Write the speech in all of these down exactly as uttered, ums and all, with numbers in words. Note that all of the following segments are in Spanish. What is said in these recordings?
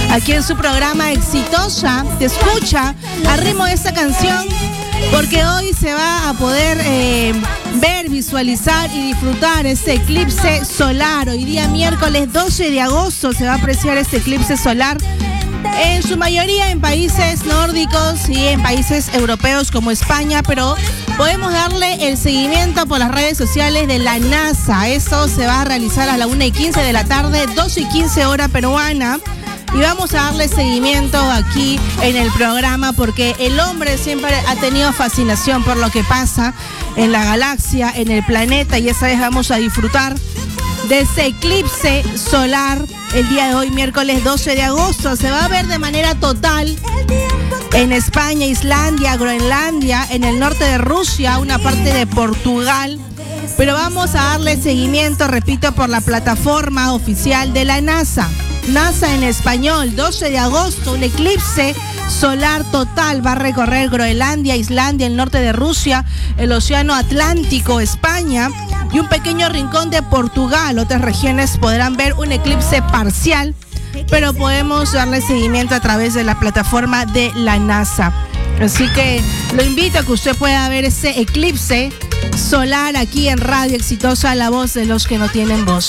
aquí en su programa Exitosa. Te escucha al ritmo de esta canción, porque hoy se va a poder eh, ver, visualizar y disfrutar este eclipse solar. Hoy día miércoles doce de agosto se va a apreciar este eclipse solar, en su mayoría en países nórdicos y en países europeos como España, pero podemos darle el seguimiento por las redes sociales de la NASA. Esto se va a realizar a la una y quince de la tarde, doce y quince hora peruana. Y vamos a darle seguimiento aquí en el programa, porque el hombre siempre ha tenido fascinación por lo que pasa en la galaxia, en el planeta, y esa vez vamos a disfrutar de ese eclipse solar el día de hoy, miércoles doce de agosto. Se va a ver de manera total en España, Islandia, Groenlandia, en el norte de Rusia, una parte de Portugal. Pero vamos a darle seguimiento, repito, por la plataforma oficial de la NASA. NASA en español, doce de agosto, un eclipse solar total va a recorrer Groenlandia, Islandia, el norte de Rusia, el Océano Atlántico, España y un pequeño rincón de Portugal. Otras regiones podrán ver un eclipse parcial, pero podemos darle seguimiento a través de la plataforma de la NASA. Así que lo invito a que usted pueda ver ese eclipse solar aquí en Radio Exitosa, la voz de los que no tienen voz.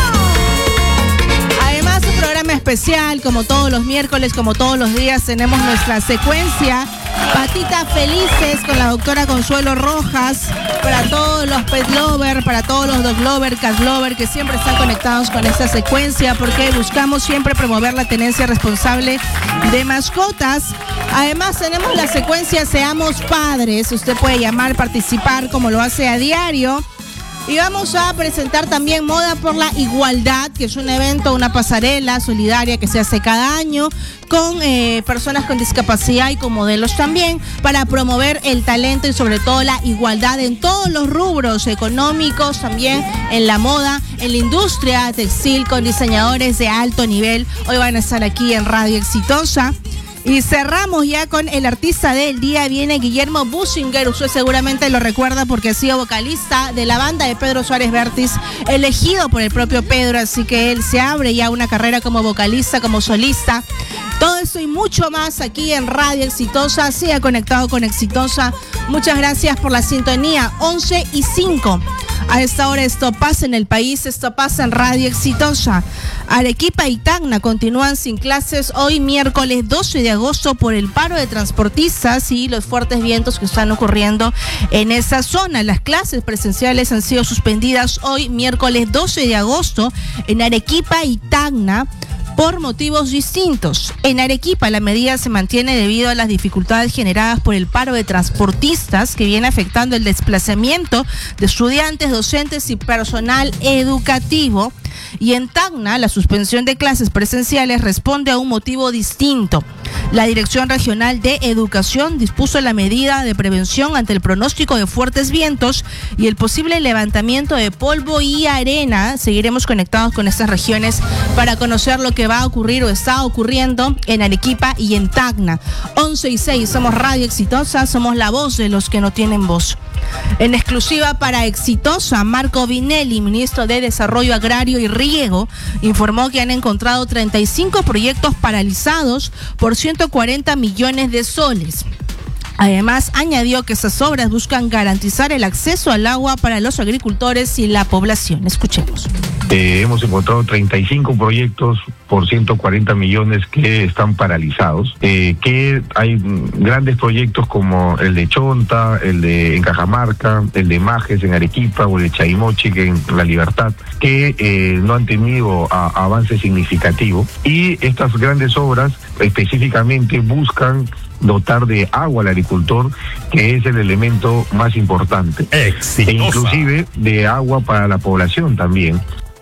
Programa especial, como todos los miércoles, como todos los días, tenemos nuestra secuencia Patitas Felices con la doctora Consuelo Rojas, para todos los pet lovers, para todos los dog lovers, cat lovers que siempre están conectados con esta secuencia, porque buscamos siempre promover la tenencia responsable de mascotas. Además tenemos la secuencia Seamos Padres. Usted puede llamar, participar como lo hace a diario. Y vamos a presentar también Moda por la Igualdad, que es un evento, una pasarela solidaria que se hace cada año con eh, personas con discapacidad y con modelos también, para promover el talento y sobre todo la igualdad en todos los rubros económicos, también en la moda, en la industria textil, con diseñadores de alto nivel. Hoy van a estar aquí en Radio Exitosa. Y cerramos ya con el artista del día. Viene Guillermo Businger. Usted seguramente lo recuerda porque ha sido vocalista de la banda de Pedro Suárez Vértiz, elegido por el propio Pedro, así que él se abre ya una carrera como vocalista, como solista. Todo eso y mucho más aquí en Radio Exitosa. Siga conectado con Exitosa. Muchas gracias por la sintonía. once y cinco. A esta hora esto pasa en el país, esto pasa en Radio Exitosa. Arequipa y Tacna continúan sin clases hoy miércoles doce de agosto por el paro de transportistas y los fuertes vientos que están ocurriendo en esa zona. Las clases presenciales han sido suspendidas hoy miércoles doce de agosto en Arequipa y Tacna, por motivos distintos. En Arequipa la medida se mantiene debido a las dificultades generadas por el paro de transportistas, que viene afectando el desplazamiento de estudiantes, docentes y personal educativo. Y en Tacna la suspensión de clases presenciales responde a un motivo distinto. La Dirección Regional de Educación dispuso la medida de prevención ante el pronóstico de fuertes vientos y el posible levantamiento de polvo y arena. Seguiremos conectados con estas regiones para conocer lo que va a ocurrir o está ocurriendo en Arequipa y en Tacna. once y seis, somos Radio Exitosa, somos la voz de los que no tienen voz. En exclusiva para Exitosa, Marco Vinelli, ministro de Desarrollo Agrario y Riego, informó que han encontrado treinta y cinco proyectos paralizados por ciento cuarenta millones de soles. Además, añadió que esas obras buscan garantizar el acceso al agua para los agricultores y la población. Escuchemos. Eh, hemos encontrado treinta y cinco proyectos por ciento cuarenta millones que están paralizados, eh, que hay grandes proyectos como el de Chonta, el de en Cajamarca, el de Majes en Arequipa o el de Chaimochi en La Libertad, que eh, no han tenido a, avance significativo, y estas grandes obras específicamente buscan dotar de agua al agricultor, que es el elemento más importante. Exitosa. E inclusive de agua para la población también.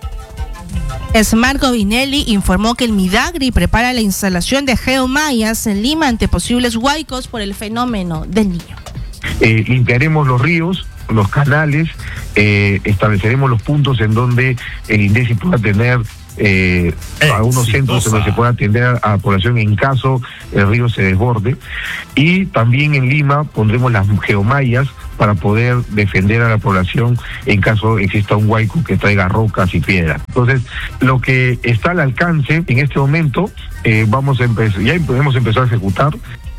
Es Marco Vinelli informó que el Midagri prepara la instalación de geomallas en Lima ante posibles huaicos por el fenómeno del Niño. Eh, limpiaremos los ríos, los canales, eh, estableceremos los puntos en donde el INDECI pueda tener Eh, a unos centros donde se pueda atender a la población en caso el río se desborde, y también en Lima pondremos las geomallas para poder defender a la población en caso exista un huaico que traiga rocas y piedras. Entonces, lo que está al alcance en este momento eh, vamos a empezar, ya hemos empezado a ejecutar.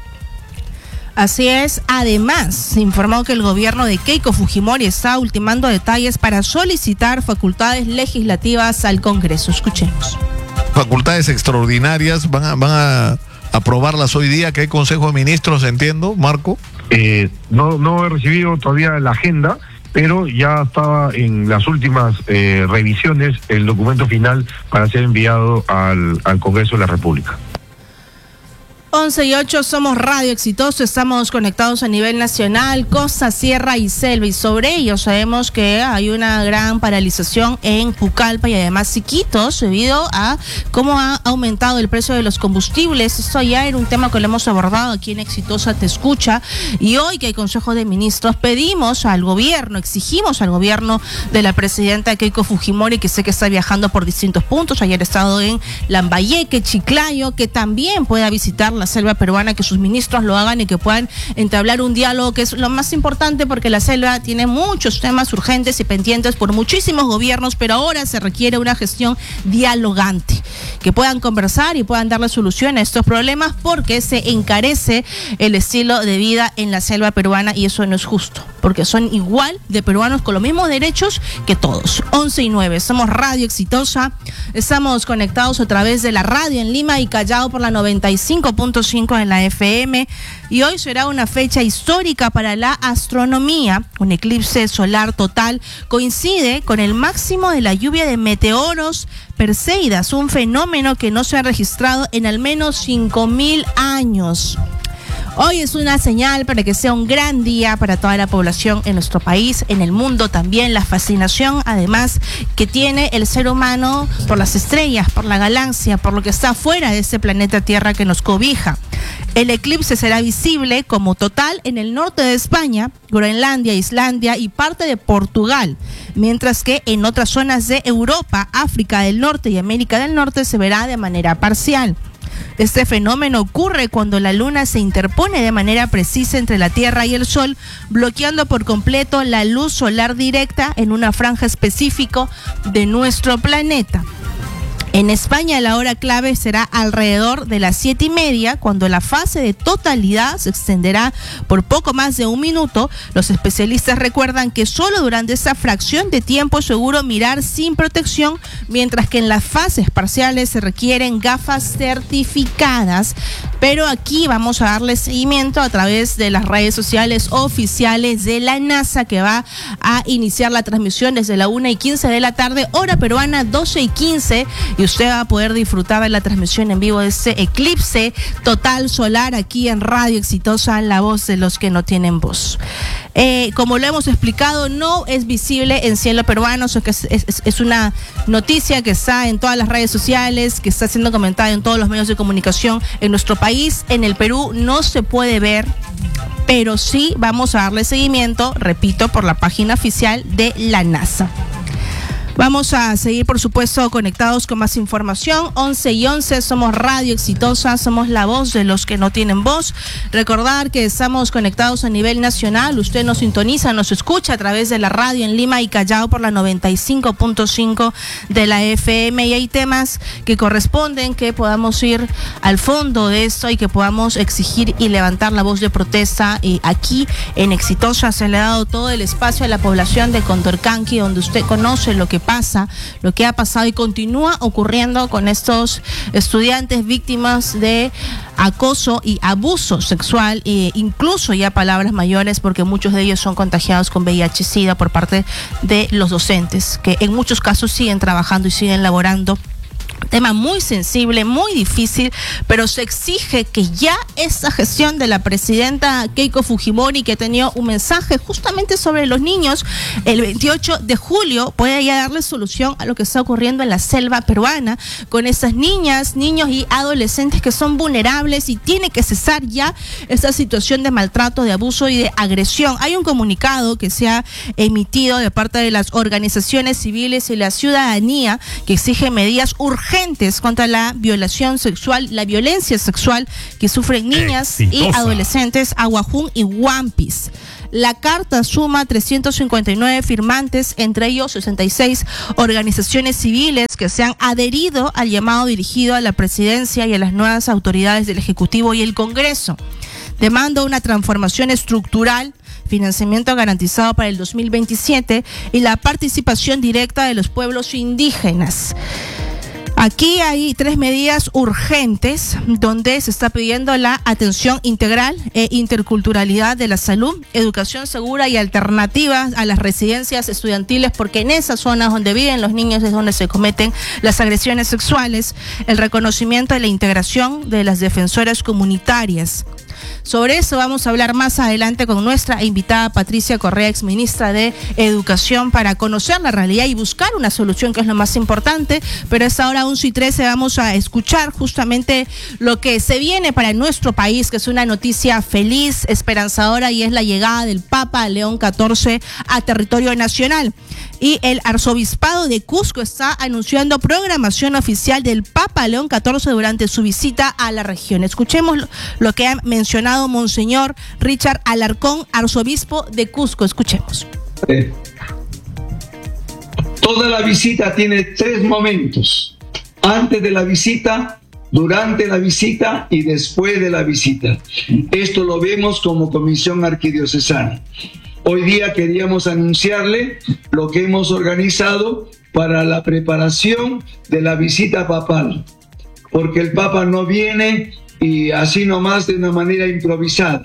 Así es. Además, se informó que el gobierno de Keiko Fujimori está ultimando detalles para solicitar facultades legislativas al Congreso. Escuchemos. Facultades extraordinarias, van a, van a aprobarlas hoy día, que hay Consejo de Ministros, entiendo, Marco. Eh, no, no he recibido todavía la agenda, pero ya estaba en las últimas eh, revisiones el documento final para ser enviado al, al Congreso de la República. once y ocho, somos Radio Exitoso, estamos conectados a nivel nacional, costa, sierra y selva, y sobre ello sabemos que hay una gran paralización en Pucallpa y además Iquitos debido a cómo ha aumentado el precio de los combustibles. Esto ya era un tema que lo hemos abordado aquí en Exitosa Te Escucha, y hoy que hay Consejo de Ministros pedimos al gobierno, exigimos al gobierno de la presidenta Keiko Fujimori, que sé que está viajando por distintos puntos, ayer ha estado en Lambayeque, Chiclayo, que también pueda visitar la selva peruana, que sus ministros lo hagan y que puedan entablar un diálogo, que es lo más importante, porque la selva tiene muchos temas urgentes y pendientes por muchísimos gobiernos, pero ahora se requiere una gestión dialogante, que puedan conversar y puedan darle solución a estos problemas, porque se encarece el estilo de vida en la selva peruana y eso no es justo, porque son igual de peruanos con los mismos derechos que todos. once y nueve, somos Radio Exitosa, estamos conectados a través de la radio en Lima y Callao por la noventa y cinco punto cinco en la F M, y hoy será una fecha histórica para la astronomía. Un eclipse solar total coincide con el máximo de la lluvia de meteoros Perseidas, un fenómeno que no se ha registrado en al menos cinco mil años. Hoy es una señal para que sea un gran día para toda la población en nuestro país, en el mundo también. La fascinación, además, que tiene el ser humano por las estrellas, por la galaxia, por lo que está fuera de este planeta Tierra que nos cobija. El eclipse será visible como total en el norte de España, Groenlandia, Islandia y parte de Portugal, mientras que en otras zonas de Europa, África del Norte y América del Norte se verá de manera parcial. Este fenómeno ocurre cuando la luna se interpone de manera precisa entre la Tierra y el Sol, bloqueando por completo la luz solar directa en una franja específica de nuestro planeta. En España la hora clave será alrededor de las siete y media, cuando la fase de totalidad se extenderá por poco más de un minuto. Los especialistas recuerdan que solo durante esa fracción de tiempo es seguro mirar sin protección, mientras que en las fases parciales se requieren gafas certificadas. Pero aquí vamos a darle seguimiento a través de las redes sociales oficiales de la NASA, que va a iniciar la transmisión desde la una y quince de la tarde, hora peruana doce y quince, y usted va a poder disfrutar de la transmisión en vivo de este eclipse total solar aquí en Radio Exitosa, la voz de los que no tienen voz. Eh, como lo hemos explicado, no es visible en cielo peruano, eso que es, es, es una noticia que está en todas las redes sociales, que está siendo comentada en todos los medios de comunicación en nuestro país. En el Perú no se puede ver, pero sí vamos a darle seguimiento, repito, por la página oficial de la NASA. Vamos a seguir, por supuesto, conectados con más información. once y once, somos Radio Exitosa, somos la voz de los que no tienen voz. Recordar que estamos conectados a nivel nacional. Usted nos sintoniza, nos escucha a través de la radio en Lima y Callao por la noventa y cinco punto cinco de la F M. Y hay temas que corresponden que podamos ir al fondo de esto y que podamos exigir y levantar la voz de protesta. Y aquí en Exitosa se le ha dado todo el espacio a la población de Condorcanqui, donde usted conoce lo que pasa, lo que ha pasado y continúa ocurriendo con estos estudiantes víctimas de acoso y abuso sexual, e incluso ya palabras mayores, porque muchos de ellos son contagiados con V I H SIDA por parte de los docentes, que en muchos casos siguen trabajando y siguen laborando. Tema muy sensible, muy difícil, pero se exige que ya esta gestión de la presidenta Keiko Fujimori, que ha tenido un mensaje justamente sobre los niños, el veintiocho de julio pueda ya darle solución a lo que está ocurriendo en la selva peruana con esas niñas, niños y adolescentes que son vulnerables, y tiene que cesar ya esta situación de maltrato, de abuso y de agresión. Hay un comunicado que se ha emitido de parte de las organizaciones civiles y la ciudadanía que exige medidas urgentes urgentes contra la violación sexual, la violencia sexual que sufren niñas Exitosa. y adolescentes Aguajún y Huampis. La carta suma trescientos cincuenta y nueve firmantes, entre ellos sesenta y seis organizaciones civiles que se han adherido al llamado dirigido a la presidencia y a las nuevas autoridades del Ejecutivo y el Congreso. Demanda una transformación estructural, financiamiento garantizado para el dos mil veintisiete y la participación directa de los pueblos indígenas. Aquí hay tres medidas urgentes donde se está pidiendo la atención integral e interculturalidad de la salud, educación segura y alternativa a las residencias estudiantiles, porque en esas zonas donde viven los niños es donde se cometen las agresiones sexuales, el reconocimiento de la integración de las defensoras comunitarias. Sobre eso vamos a hablar más adelante con nuestra invitada Patricia Correa, exministra de Educación, para conocer la realidad y buscar una solución, que es lo más importante. Pero a esta hora once y trece vamos a escuchar justamente lo que se viene para nuestro país, que es una noticia feliz, esperanzadora, y es la llegada del Papa León catorce a territorio nacional. Y el Arzobispado de Cusco está anunciando programación oficial del Papa León catorce durante su visita a la región. Escuchemos lo que ha mencionado Monseñor Richard Alarcón, arzobispo de Cusco. Escuchemos. Eh, toda la visita tiene tres momentos: antes de la visita, durante la visita y después de la visita. Esto lo vemos como Comisión Arquidiocesana. Hoy día queríamos anunciarle lo que hemos organizado para la preparación de la visita papal, porque el Papa no viene y así nomás de una manera improvisada.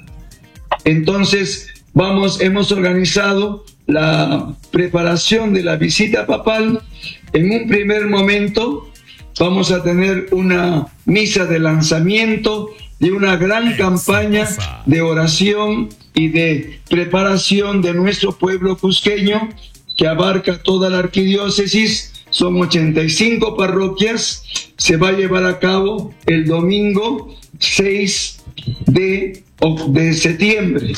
Entonces vamos, hemos organizado la preparación de la visita papal. En un primer momento vamos a tener una misa de lanzamiento de una gran campaña de oración y de preparación de nuestro pueblo cusqueño, que abarca toda la arquidiócesis. Son ochenta y cinco parroquias. Se va a llevar a cabo el domingo seis de septiembre.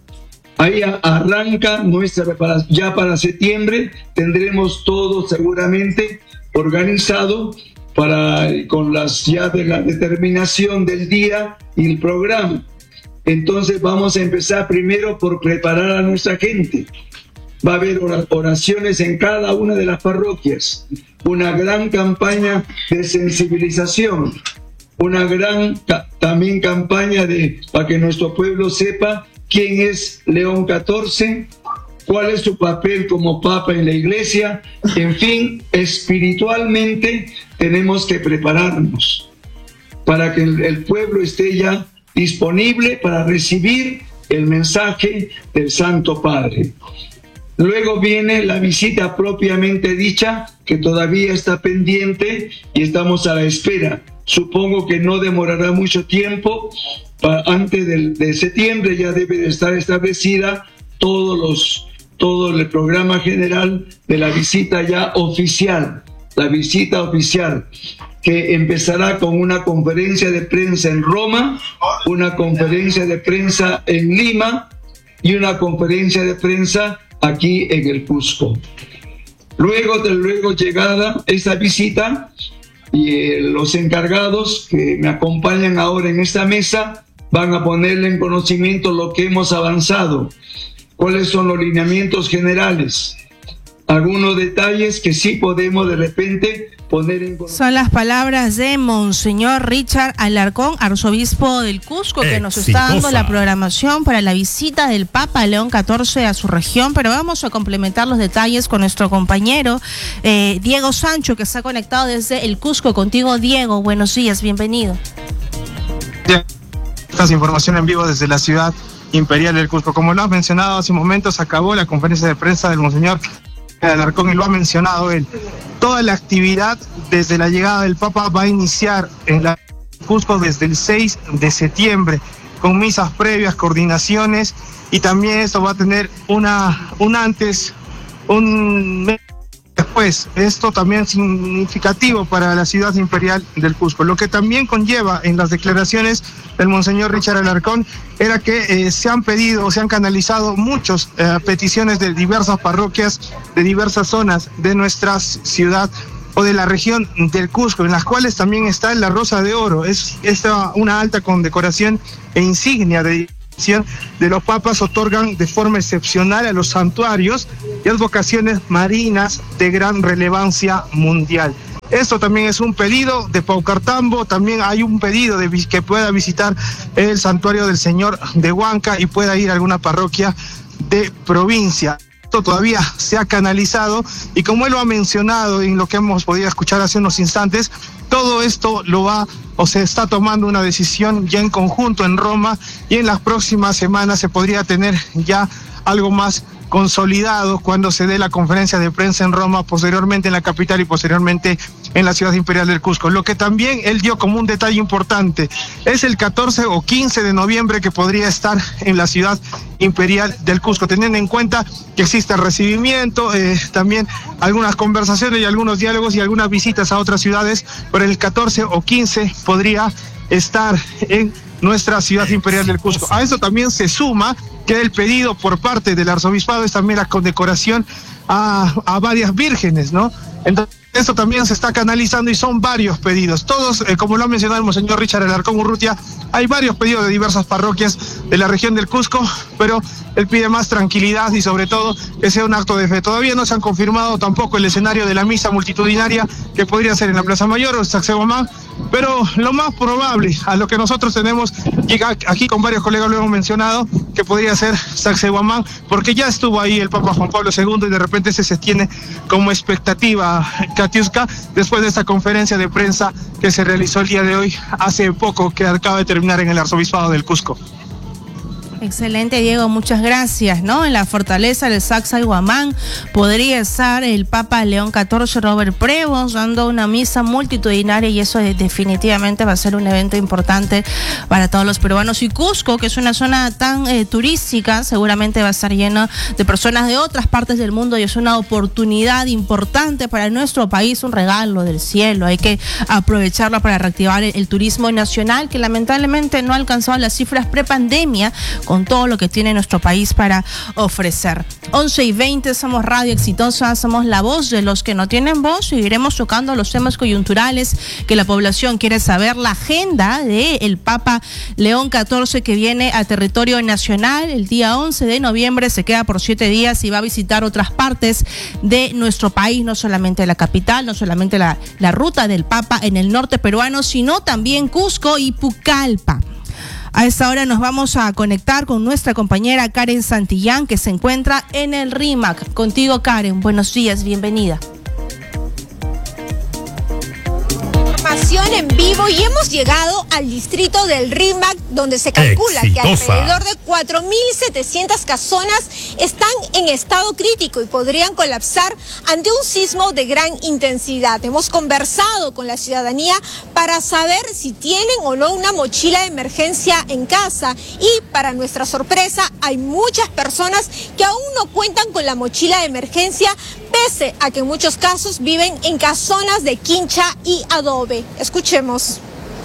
Ahí arranca nuestra preparación. Ya para septiembre tendremos todo seguramente organizado para, con las ya de la determinación del día y el programa. Entonces vamos a empezar primero por preparar a nuestra gente. Va a haber oraciones en cada una de las parroquias, una gran campaña de sensibilización, una gran ca también campaña de para que nuestro pueblo sepa quién es León catorce, cuál es su papel como Papa en la Iglesia. En fin, espiritualmente tenemos que prepararnos para que el, el pueblo esté ya disponible para recibir el mensaje del Santo Padre. Luego viene la visita propiamente dicha, que todavía está pendiente y estamos a la espera. Supongo que no demorará mucho tiempo. Para, antes del, de septiembre ya debe de estar establecida todos los, todo el programa general de la visita ya oficial. La visita oficial, que empezará con una conferencia de prensa en Roma, una conferencia de prensa en Lima y una conferencia de prensa aquí en el Cusco. Luego de luego llegada esta visita, y eh, los encargados que me acompañan ahora en esta mesa van a ponerle en conocimiento lo que hemos avanzado, cuáles son los lineamientos generales, algunos detalles que sí podemos de repente poner en... Son las palabras de Monseñor Richard Alarcón, arzobispo del Cusco, que nos está dando la programación para la visita del Papa León catorce a su región. Pero vamos a complementar los detalles con nuestro compañero eh, Diego Sancho, que está conectado desde el Cusco. Contigo, Diego, buenos días, bienvenido. Esta es información en vivo desde la ciudad imperial del Cusco. Como lo has mencionado hace momentos, acabó la conferencia de prensa del Monseñor Alarcón y lo ha mencionado él. Toda la actividad desde la llegada del Papa va a iniciar en la Cusco desde el seis de septiembre, con misas previas, coordinaciones, y también esto va a tener una, un antes, un mes después. Esto también es significativo para la ciudad imperial del Cusco. Lo que también conlleva en las declaraciones del Monseñor Richard Alarcón era que eh, se han pedido, se han canalizado muchas eh, peticiones de diversas parroquias, de diversas zonas de nuestra ciudad o de la región del Cusco, en las cuales también está la Rosa de Oro. Es esta una alta condecoración e insignia de de los papas otorgan de forma excepcional a los santuarios y advocaciones marinas de gran relevancia mundial. Esto también es un pedido de Paucartambo, también hay un pedido de que pueda visitar el santuario del Señor de Huanca y pueda ir a alguna parroquia de provincia. Esto todavía se ha canalizado y como él lo ha mencionado en lo que hemos podido escuchar hace unos instantes, todo esto lo va o se está tomando una decisión ya en conjunto en Roma y en las próximas semanas se podría tener ya algo más consolidado cuando se dé la conferencia de prensa en Roma, posteriormente en la capital y posteriormente en la ciudad imperial del Cusco. Lo que también él dio como un detalle importante es el catorce o quince de noviembre que podría estar en la ciudad imperial del Cusco, teniendo en cuenta que existe el recibimiento, eh, también algunas conversaciones y algunos diálogos y algunas visitas a otras ciudades, pero el catorce o quince podría estar en nuestra ciudad imperial del Cusco. A eso también se suma que el pedido por parte del arzobispado es también la condecoración a, a varias vírgenes, ¿no? Entonces, esto también se está canalizando y son varios pedidos. Todos, eh, como lo ha mencionado el monseñor Richard Alarcón Urrutia, hay varios pedidos de diversas parroquias de la región del Cusco, pero él pide más tranquilidad y sobre todo que sea un acto de fe. Todavía no se han confirmado tampoco el escenario de la misa multitudinaria que podría ser en la Plaza Mayor o en Sacsayhuamán, pero lo más probable, a lo que nosotros tenemos, aquí con varios colegas lo hemos mencionado, que podría ser Sacsayhuamán, porque ya estuvo ahí el Papa Juan Pablo segundo y de repente se tiene como expectativa, Katiuska, después de esta conferencia de prensa que se realizó el día de hoy, hace poco, que acaba de terminar en el Arzobispado del Cusco. Excelente, Diego, muchas gracias, ¿no? En la fortaleza del Sacsayhuamán podría estar el Papa León catorce, Robert Prevost, dando una misa multitudinaria y eso definitivamente va a ser un evento importante para todos los peruanos. Y Cusco, que es una zona tan eh, turística, seguramente va a estar lleno de personas de otras partes del mundo y es una oportunidad importante para nuestro país, un regalo del cielo. Hay que aprovecharlo para reactivar el, el turismo nacional, que lamentablemente no ha alcanzado las cifras prepandemia, con todo lo que tiene nuestro país para ofrecer. once y veinte, somos Radio Exitosa, somos la voz de los que no tienen voz. Seguiremos tocando los temas coyunturales que la población quiere saber. La agenda del Papa León catorce que viene a territorio nacional el día once de noviembre, se queda por siete días y va a visitar otras partes de nuestro país, no solamente la capital, no solamente la, la ruta del Papa en el norte peruano, sino también Cusco y Pucallpa. A esta hora nos vamos a conectar con nuestra compañera Karen Santillán, que se encuentra en el RIMAC. Contigo, Karen, buenos días, bienvenida. En vivo y hemos llegado al distrito del RIMAC, donde se calcula Exitosa. que alrededor de cuatro mil setecientas casonas están en estado crítico y podrían colapsar ante un sismo de gran intensidad. Hemos conversado con la ciudadanía para saber si tienen o no una mochila de emergencia en casa y para nuestra sorpresa hay muchas personas que aún no cuentan con la mochila de emergencia, pese a que en muchos casos viven en casonas de quincha y adobe. Escuchemos.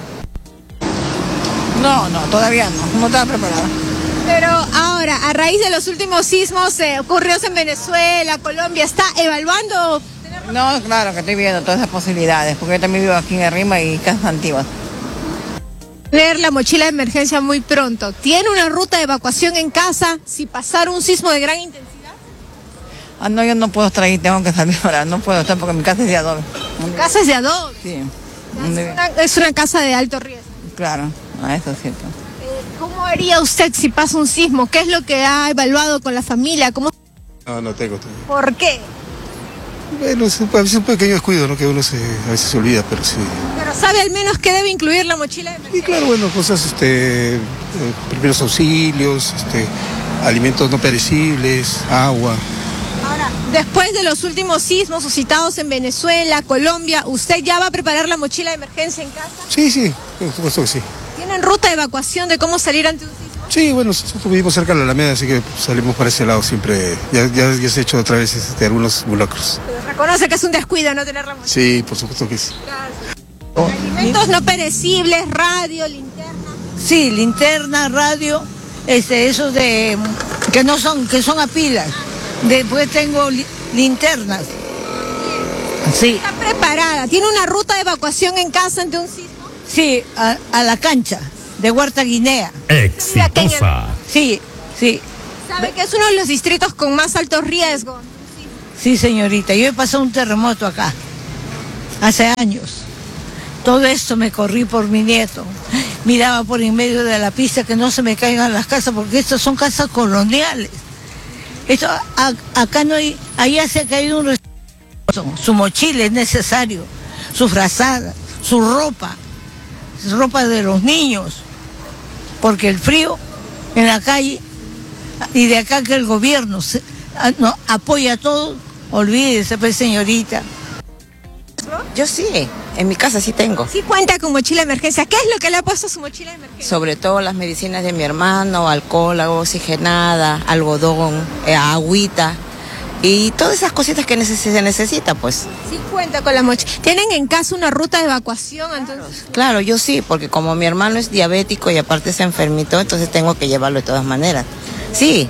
No, no, todavía no, no estaba preparada. Pero ahora, a raíz de los últimos sismos eh, ocurridos en Venezuela, Colombia, ¿está evaluando? No, claro que estoy viendo todas esas posibilidades, porque yo también vivo aquí en el RIMAC y casas antiguas. Tener la mochila de emergencia muy pronto. ¿Tiene una ruta de evacuación en casa si pasara un sismo de gran intensidad? Ah, no, yo no puedo estar ahí, tengo que salir ahora, no puedo estar porque mi casa es de adobe. ¿Casa es de adobe? Sí. Es una, es una casa de alto riesgo. Claro, ah, eso es cierto. Eh, ¿Cómo haría usted si pasa un sismo? ¿Qué es lo que ha evaluado con la familia? ¿Cómo... No, no tengo. tengo. ¿Por qué? Bueno, es un, es un pequeño descuido, ¿no? Que uno se, a veces se olvida, pero sí. Pero ¿sabe al menos qué debe incluir la mochila de emergencia? Y claro, bueno, cosas, este, eh, primeros auxilios, este, alimentos no perecibles, agua. Ahora, después de los últimos sismos suscitados en Venezuela, Colombia, ¿usted ya va a preparar la mochila de emergencia en casa? Sí, sí, por supuesto que sí. ¿Tienen ruta de evacuación de cómo salir ante un sismo? Sí, bueno, nosotros vivimos cerca de la Alameda, así que salimos para ese lado siempre. Ya, ya, ya se ha hecho otra vez este, algunos mulacros. Pero reconoce que es un descuido no tener la mochila. Sí, por supuesto que sí. Claro. Alimentos no perecibles, radio, linterna. Sí, linterna, radio, este, esos de que no son, que son a pilas. Después tengo li, linternas. Sí. ¿Está preparada? ¿Tiene una ruta de evacuación en caso ante un sismo? Sí, a, a la cancha de Huerta Guinea. Exitosa. Sí, sí. ¿Sabe que es uno de los distritos con más alto riesgo? Sí, señorita. Yo he pasado un terremoto acá, hace años. Todo esto me corrí por mi nieto. Miraba por en medio de la pista que no se me caigan las casas, porque estas son casas coloniales. Esto, a, acá no hay, allá se ha caído un restaurante. Su mochila es necesario, su frazada, su ropa, su ropa de los niños, porque el frío en la calle, y de acá que el gobierno se, a, no, apoya todo, olvídese, pues, señorita. Yo sí, en mi casa sí tengo. Sí cuenta con mochila de emergencia. ¿Qué es lo que le ha puesto su mochila de emergencia? Sobre todo las medicinas de mi hermano, alcohol, agua oxigenada, algodón, eh, agüita y todas esas cositas que neces se necesita, pues. Sí cuenta con la mochila. ¿Tienen en casa una ruta de evacuación entonces? Claro, yo sí, porque como mi hermano es diabético y aparte se enfermitó, entonces tengo que llevarlo de todas maneras. Sí.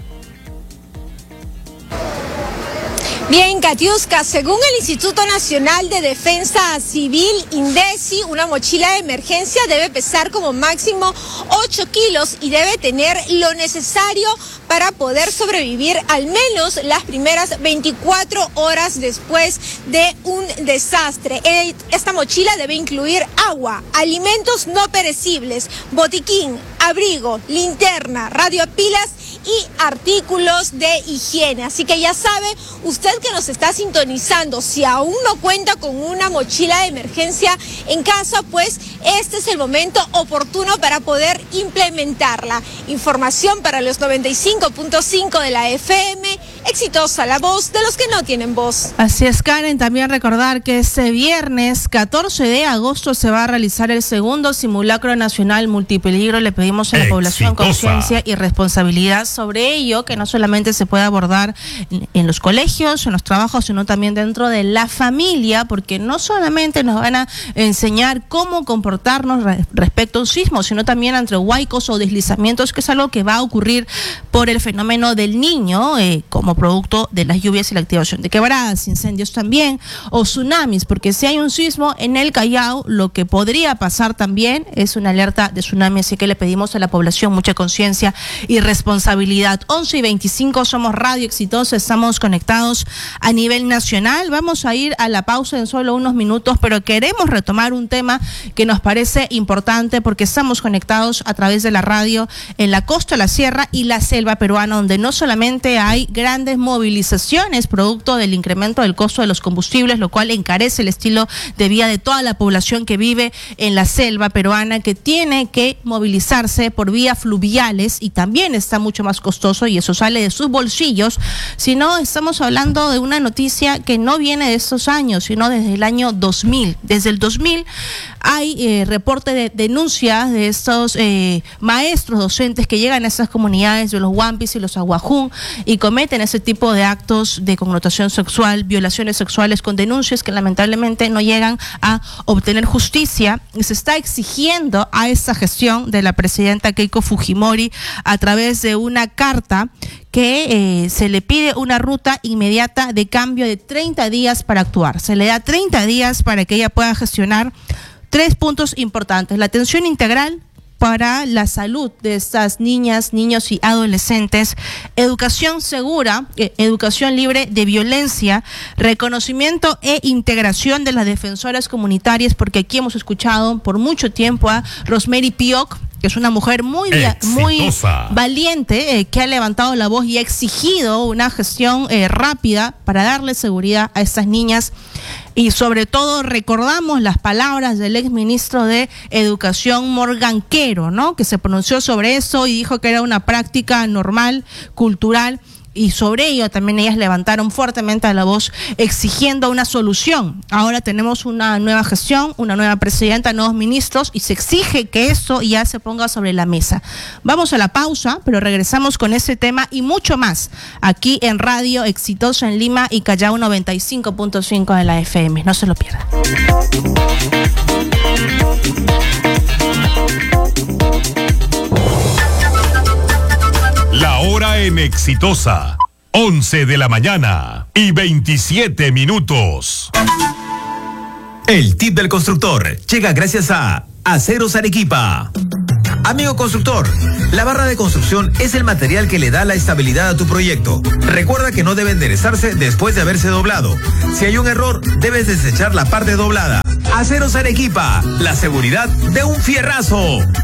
Bien, Katiuska, según el Instituto Nacional de Defensa Civil, INDECI, una mochila de emergencia debe pesar como máximo ocho kilos y debe tener lo necesario para poder sobrevivir al menos las primeras veinticuatro horas después de un desastre. Esta mochila debe incluir agua, alimentos no perecibles, botiquín, abrigo, linterna, radiopilas y artículos de higiene. Así que ya sabe, usted que nos está sintonizando, si aún no cuenta con una mochila de emergencia en casa, pues este es el momento oportuno para poder implementarla. Información para los noventa y cinco punto cinco de la F M, Exitosa, la voz de los que no tienen voz. Así es, Karen. También recordar que este viernes catorce de agosto se va a realizar el segundo simulacro nacional multipeligro. Le pedimos a la población conciencia y responsabilidad sobre ello, que no solamente se puede abordar en, en los colegios, en los trabajos, sino también dentro de la familia, porque no solamente nos van a enseñar cómo comportarnos re respecto a un sismo, sino también entre huaicos o deslizamientos, que es algo que va a ocurrir por el fenómeno del Niño, eh, como producto de las lluvias y la activación de quebradas, incendios también, o tsunamis, porque si hay un sismo en el Callao, lo que podría pasar también es una alerta de tsunami, así que le pedimos a la población mucha conciencia y responsabilidad. once y veinticinco, somos Radio Exitosa, estamos conectados a nivel nacional. Vamos a ir a la pausa en solo unos minutos, pero queremos retomar un tema que nos parece importante porque estamos conectados a través de la radio en la costa, la sierra y la selva peruana, donde no solamente hay grandes movilizaciones producto del incremento del costo de los combustibles, lo cual encarece el estilo de vida de toda la población que vive en la selva peruana, que tiene que movilizarse por vías fluviales y también está mucho más costoso y eso sale de sus bolsillos. Si no, estamos hablando de una noticia que no viene de estos años, sino desde el año dos mil. Desde el dos mil hay eh, reporte de denuncias de estos eh, maestros docentes que llegan a esas comunidades de los Huampis y los Aguajún y cometen ese tipo de actos de connotación sexual, violaciones sexuales, con denuncias que lamentablemente no llegan a obtener justicia, y se está exigiendo a esta gestión de la presidenta Keiko Fujimori a través de una carta que eh, se le pide una ruta inmediata de cambio de treinta días para actuar. Se le da treinta días para que ella pueda gestionar tres puntos importantes: la atención integral para la salud de estas niñas, niños y adolescentes, educación segura, eh, educación libre de violencia, reconocimiento e integración de las defensoras comunitarias, porque aquí hemos escuchado por mucho tiempo a Rosemary Pioc, que es una mujer muy, muy valiente, eh, que ha levantado la voz y ha exigido una gestión eh, rápida para darle seguridad a estas niñas. Y sobre todo recordamos las palabras del exministro de Educación, Morgan Quero, ¿no?, que se pronunció sobre eso y dijo que era una práctica normal, cultural. Y sobre ello también ellas levantaron fuertemente la voz exigiendo una solución. Ahora tenemos una nueva gestión, una nueva presidenta, nuevos ministros, y se exige que esto ya se ponga sobre la mesa. Vamos a la pausa, pero regresamos con ese tema y mucho más aquí en Radio Exitosa en Lima y Callao noventa y cinco punto cinco de la F M. No se lo pierdan. La hora en Exitosa. once de la mañana y veintisiete minutos. El tip del constructor llega gracias a Aceros Arequipa. Amigo constructor, la barra de construcción es el material que le da la estabilidad a tu proyecto. Recuerda que no debe enderezarse después de haberse doblado. Si hay un error, debes desechar la parte doblada. Aceros Arequipa, la seguridad de un fierrazo.